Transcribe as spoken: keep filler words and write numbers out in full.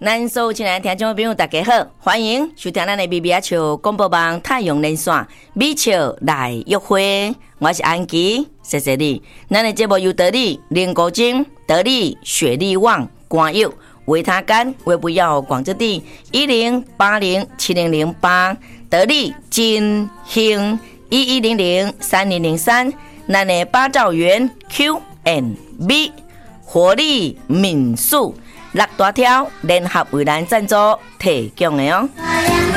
咱所有亲爱的听众朋友，大家好，欢迎收听咱的米米阿笑广播网太阳连线，米笑来约会，我是安琪，谢谢你。咱的节目由得力、林国金、得力、雪力旺、关佑、维他干、维不要广之地一零八零七零零八，得力金兴一一零零三零零三，咱的八兆元 Q and B 活力民宿。六大条联合为咱赞助提供的哦。